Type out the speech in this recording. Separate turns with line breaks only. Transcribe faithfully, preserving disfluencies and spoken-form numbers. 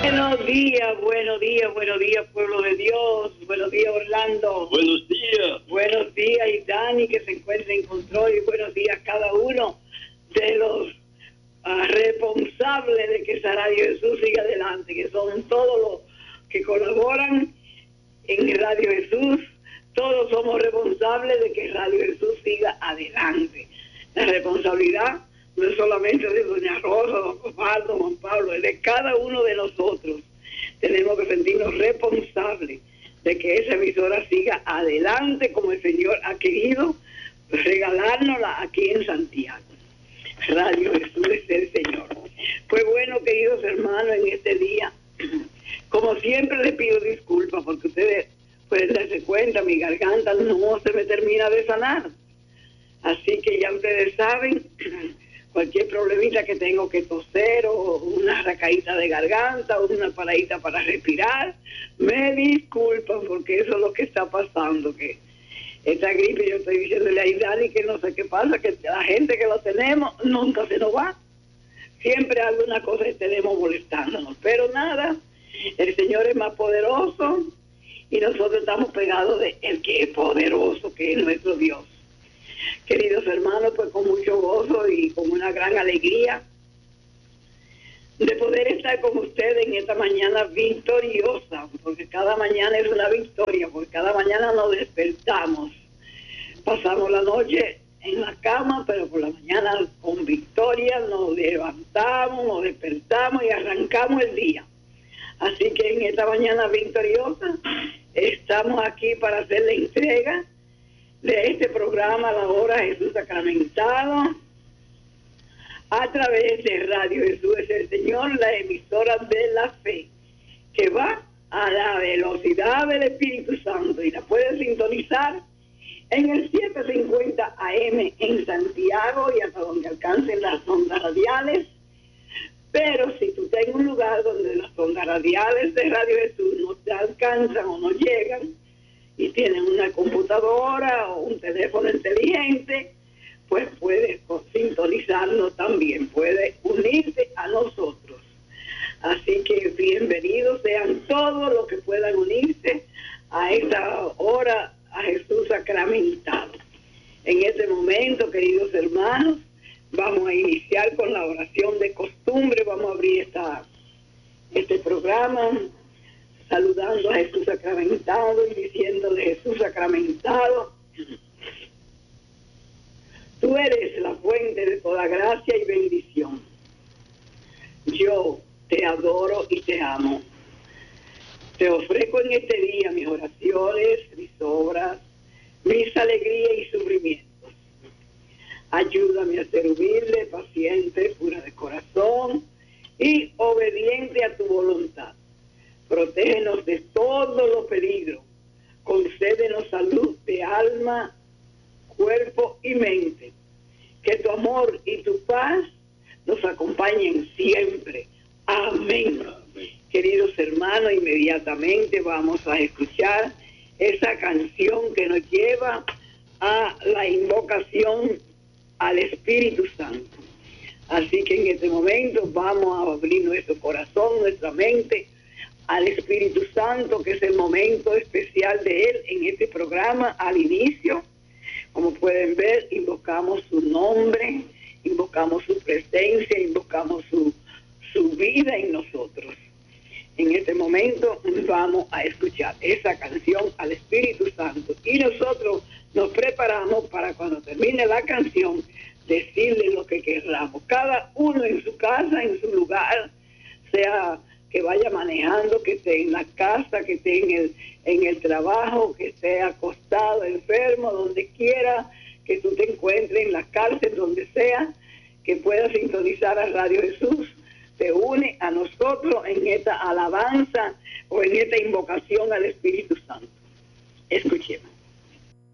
Buenos días, buenos días, buenos días, pueblo de Dios. Buenos días, Orlando.
Buenos días.
Buenos días, y Dani, que se encuentra en control. Y buenos días a cada uno de los uh, responsables de que esa Radio Jesús siga adelante, que son todos los que colaboran en Radio Jesús. Todos somos responsables de que Radio Jesús siga adelante. La responsabilidad no es solamente de doña Rosa, don Osvaldo, Juan Pablo, es de cada uno de nosotros. Tenemos que sentirnos responsables de que esa emisora siga adelante como el Señor ha querido regalárnosla aquí en Santiago. Radio Jesús es el Señor. Pues bueno, queridos hermanos, en este día, como siempre les pido disculpas porque ustedes pueden darse cuenta, mi garganta no se me termina de sanar. Así que ya ustedes saben, cualquier problemita que tengo que toser o una racaíta de garganta o una paradita para respirar, me disculpan porque eso es lo que está pasando, que esta gripe, yo estoy diciéndole a Idani que no sé qué pasa, que la gente que lo tenemos nunca se nos va. Siempre alguna cosa que tenemos molestándonos, pero nada, el Señor es más poderoso y nosotros estamos pegados de el que es poderoso, que es nuestro Dios. Queridos hermanos, pues con mucho gozo y con una gran alegría de poder estar con ustedes en esta mañana victoriosa, porque cada mañana es una victoria, porque cada mañana nos despertamos, pasamos la noche en la cama, pero por la mañana con victoria nos levantamos, nos despertamos y arrancamos el día. Así que en esta mañana victoriosa estamos aquí para hacer la entrega de este programa La Hora Jesús Sacramentado a través de Radio Jesús es el Señor, la emisora de la fe, que va a la velocidad del Espíritu Santo y la puedes sintonizar en el setecientos cincuenta A M en Santiago y hasta donde alcancen las ondas radiales. Pero si tú estás en un lugar donde las ondas radiales de Radio Jesús no te alcanzan o no llegan, y tienen una computadora o un teléfono inteligente, pues puedes sintonizarnos también, puedes unirte a nosotros. Así que bienvenidos sean todos los que puedan unirse a esta hora a Jesús Sacramentado. En este momento, queridos hermanos, vamos a iniciar con la oración de costumbre. Vamos a abrir esta, este programa saludando a Jesús Sacramentado y diciéndole: Jesús Sacramentado, tú eres la fuente de toda gracia y bendición. Yo te adoro y te amo. Te ofrezco en este día mis oraciones, mis obras, mis alegrías y sufrimientos. Ayúdame a ser humilde, paciente, pura de corazón y obediente a tu voluntad. Protégenos de todos los peligros. Concédenos salud de alma, cuerpo y mente. Que tu amor y tu paz nos acompañen siempre. Amén. Amén. Queridos hermanos, inmediatamente vamos a escuchar esa canción que nos lleva a la invocación al Espíritu Santo. Así que en este momento vamos a abrir nuestro corazón, nuestra mente al Espíritu Santo, que es el momento especial de Él en este programa. Al inicio, como pueden ver, invocamos su nombre, invocamos su presencia, invocamos su, su vida en nosotros. En este momento vamos a escuchar esa canción al Espíritu Santo y nosotros nos preparamos para cuando termine la canción decirle lo que querramos. Cada uno en su casa, en su lugar, sea que vaya manejando, que esté en la casa, que esté en el, en el trabajo, que esté acostado, enfermo, donde quiera que tú te encuentres, en la cárcel, donde sea, que puedas sintonizar a Radio Jesús. Te une a nosotros en esta alabanza o en esta invocación al Espíritu Santo. Escuchemos.